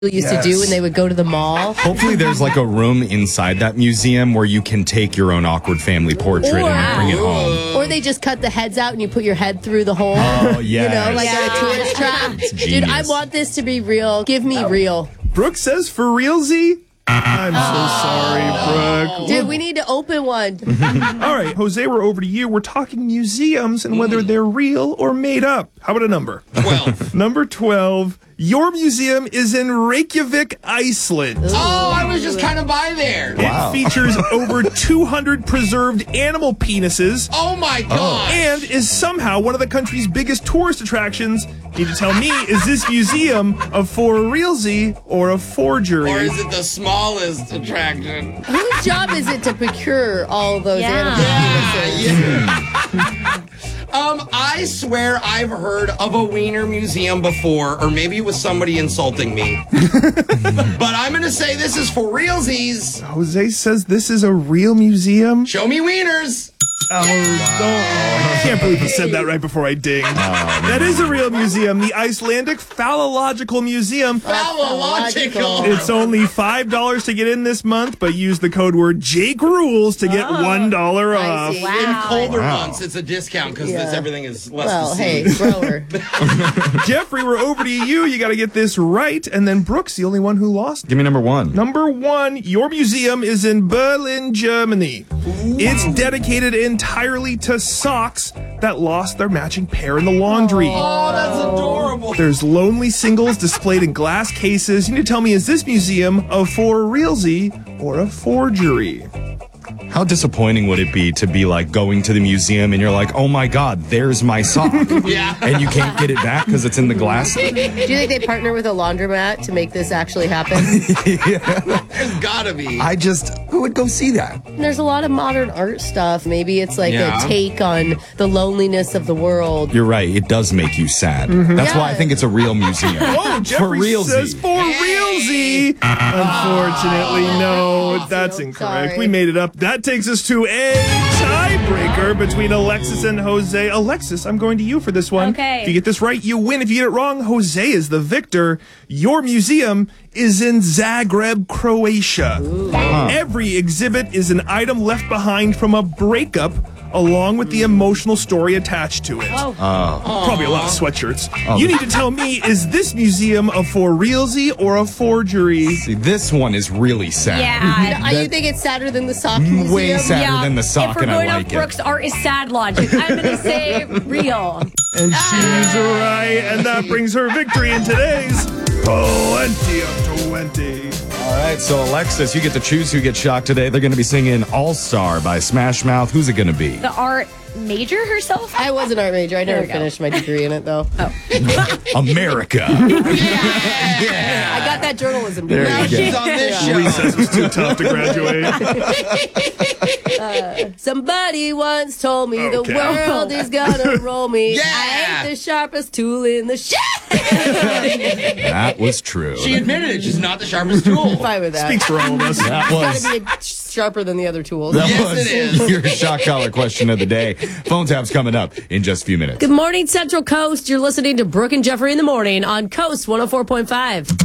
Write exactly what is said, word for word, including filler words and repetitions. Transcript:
used Yes. to do when they would go to the mall. Hopefully there's like a room inside that museum where you can take your own awkward family portrait Or- and bring it home. Or they just cut the heads out and you put your head through the hole. Oh, You yes. know, like Yeah. at a tourist trap. Dude, I genius. want this to be real. Give me real. Brooke says for realsy. I'm so sorry, Brooke. Dude, we need to open one. All right, Jose, we're over to you. We're talking museums and whether they're real or made up. How about a number? twelve. Number twelve. Your museum is in Reykjavik, Iceland. Oh, I was just kind of by there. It features over two hundred preserved animal penises Oh my god. and is somehow one of the country's biggest tourist attractions. You need to tell me, is this museum a for realsy or a forgery? Or is it the smallest attraction? Whose job is it to procure all those Yeah. animal penises? Um, I swear I've heard of a wiener museum before, or maybe it was somebody insulting me. But I'm gonna say this is for realsies. Jose says this is a real museum. Show me wieners. Oh, don't. I can't believe he said that right before I dinged. That is a real museum, the Icelandic Phallological Museum. Phallological. It's only five dollars to get in this month, but use the code word Jake Rules to get one dollar I off. see. In colder Wow. months, it's a discount because Yeah. everything is less Well, to see. hey, grower. Jeffrey, we're over to you. You got to get this right. And then Brooks, the only one who lost. Give me number one. Number one, your museum is in Berlin, Germany. It's dedicated entirely to socks that lost their matching pair in the laundry. Oh, that's adorable. There's lonely singles displayed in glass cases. You need to tell me, is this museum a for realsy or a forgery? How disappointing would it be to be like going to the museum and you're like, oh my God, there's my sock. Yeah. And you can't get it back because it's in the glass? Do you think they partner with a laundromat to make this actually happen? There's gotta be. I just, who would go see that? There's a lot of modern art stuff. Maybe it's like Yeah. a take on the loneliness of the world. You're right. It does make you sad. That's why I think it's a real museum. Oh, For Jeffrey realsy. says for realsy. Unfortunately, no, that's incorrect. Sorry. We made it up. That takes us to a tiebreaker between Alexis and Jose. Alexis, I'm going to you for this one. Okay. If you get this right, you win. If you get it wrong, Jose is the victor. Your museum is in Zagreb, Croatia. Every exhibit is an item left behind from a breakup, along with the emotional story attached to it. Oh. Probably a lot of sweatshirts. You need to tell me, is this museum a for realsy or a forgery? See, this one is really sad. Yeah. I you think it's sadder than the sock museum? Way sadder yeah. than the sock, If we're and I going like off it. Brooks' art is sad logic, I'm going to say real. And she's right, and that brings her victory in today's Plenty of twenty. All right, so Alexis, you get to choose who gets shocked today. They're going to be singing All Star by Smash Mouth. Who's it going to be? The art major herself? I was an art major. I never we go. finished my degree in it, though. America. I got that journalism degree. There you go. She's on this show. Recess was too tough to graduate. Somebody once told me Okay. the world is gonna roll me. Yeah. I ain't the sharpest tool in the shed. That was true. She admitted it. She's not the sharpest tool. Fine with that. Speaks for all of us. That was, Gotta be sharper than the other tools. that Yes, was it is. your shock collar question of the day. Phone tap's coming up in just a few minutes. Good morning, Central Coast. You're listening to Brooke and Jeffrey in the morning on Coast one oh four point five.